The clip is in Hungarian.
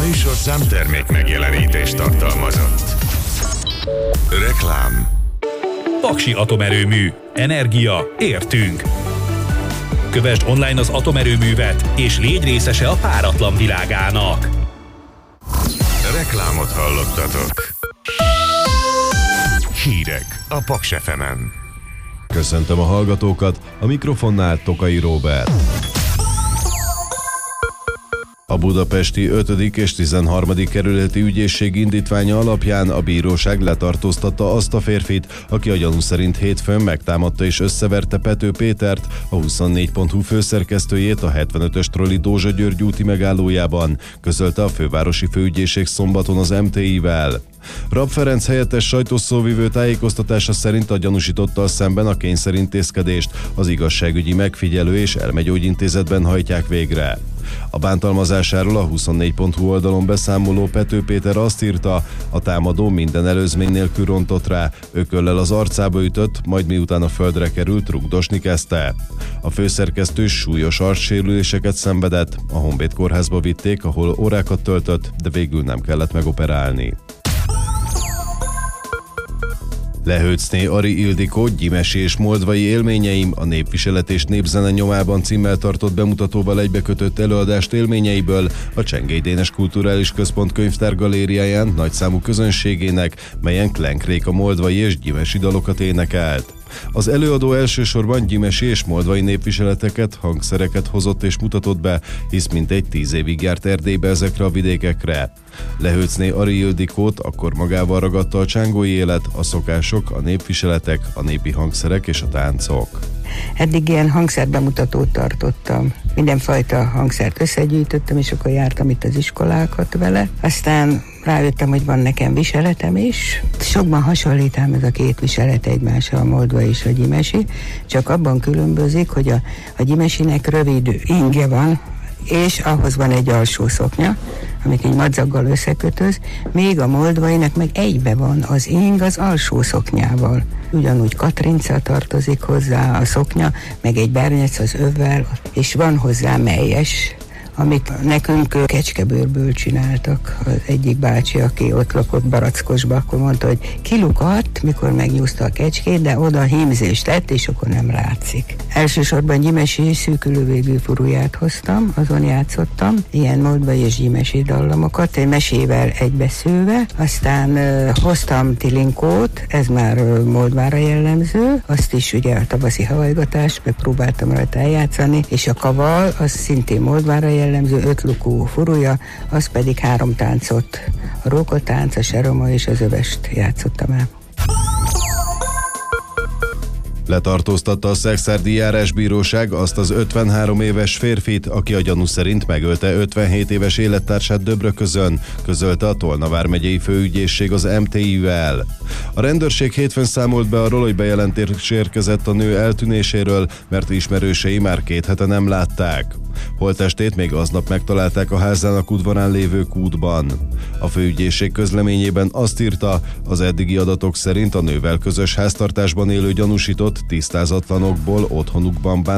műsorszám termék megjelenítést tartalmazott. Reklám. Paksi Atomerőmű. Energia. Értünk. Kövesd online az atomerőművet, és légy részese a páratlan világának. Reklámot hallottatok. Hírek a Paks FM-en. Köszöntöm a hallgatókat, a mikrofonnál Tokai Róbert. A budapesti 5. és 13. kerületi ügyészség indítványa alapján a bíróság letartóztatta azt a férfit, aki a gyanú szerint hétfőn megtámadta és összeverte Pető Pétert, a 24.hu főszerkesztőjét a 75-ös trolli Dózsa György úti megállójában, közölte a fővárosi főügyészség szombaton az MTI-vel. Rabb Ferenc helyettes sajtószóvivő tájékoztatása szerint a gyanúsítottal szemben a kényszerintézkedést az igazságügyi megfigyelő és elmegyógyintézetben hajtják végre. A bántalmazásáról a 24.hu oldalon beszámoló Pető Péter azt írta, a támadó minden előzmény nélkül rontott rá, ököllel az arcába ütött, majd miután a földre került, rugdosni kezdte. A főszerkesztő súlyos arcsérüléseket szenvedett, a Honvéd kórházba vitték, ahol órákat töltött, de végül nem kellett megoperálni. Lehőcné Ari Ildikó gyimesi és moldvai élményeim, a Népviselet és Népzene nyomában címmel tartott bemutatóval egybekötött előadást élményeiből a Csengély Dénes Kulturális Központ könyvtárgalériáján nagyszámú közönségének, melyen Klenk Réka moldvai és gyimesi dalokat énekelt. Az előadó elsősorban gyimesi és moldvai népviseleteket, hangszereket hozott és mutatott be, hisz mintegy 10 évig járt Erdélybe ezekre a vidékekre. Lehőcné Ari Ildikót akkor magával ragadta a csángói élet, a szokások, a népviseletek, a népi hangszerek és a táncok. Eddig ilyen hangszerbemutatót tartottam. Mindenfajta hangszert összegyűjtöttem, és akkor jártam itt az iskolákat vele. Aztán rájöttem, hogy van nekem viseletem is. Sokban hasonlít ám ez a két viselet egymásra, a moldvai és a gyimesi, csak abban különbözik, hogy a gyimesinek rövid ingje van, és ahhoz van egy alsó szoknya, amit egy madzaggal összekötöz, még a moldvainak meg egybe van az ing az alsó szoknyával. Ugyanúgy katrinca tartozik hozzá a szoknya, meg egy bernec az övvel, és van hozzá melyes, amit nekünk kecskebőrből csináltak. Az egyik bácsi, aki ott lakott Barackosba, akkor mondta, hogy kilukadt, mikor megnyúzta a kecskét, de oda hímzést tett, és akkor nem látszik. Elsősorban gyimesi szűkülővégű furuját hoztam, azon játszottam, ilyen moldvai és gyimesi dallamokat, egy mesével egybeszőve, aztán hoztam tilinkót, ez már Moldvára jellemző, azt is ugye a tavaszi havajgatás, megpróbáltam rajta eljátszani, és a kaval, az szintén Moldvára jellemző, 5 lukú furúja, az pedig 3 táncot. A rókotánc, a seroma és az övest játszottam el. Letartóztatta a Szekszárdi Járásbíróság azt az 53 éves férfit, aki a gyanú szerint megölte 57 éves élettársát Döbröközön, közölte a Tolna vármegyei főügyészség az MTI-vel. A rendőrség hétfőn számolt be arról, hogy bejelentés érkezett a nő eltűnéséről, mert ismerősei már 2 hete nem látták. Holttestét még aznap megtalálták a házának udvarán lévő kútban. A főügyészség közleményében azt írta, az eddigi adatok szerint a nővel közös háztartásban élő gyanúsított tisztázatlanokból otthonukban